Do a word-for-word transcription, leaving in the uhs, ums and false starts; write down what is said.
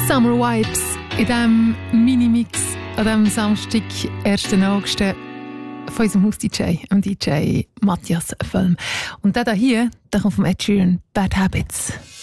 Summer Vibes in diesem Minimix an diesem Samstag, ersten August von unserem Haus-D J, dem D J Matthias Völm. Und der hier, der kommt vom Ed Sheeran, Bad Habits.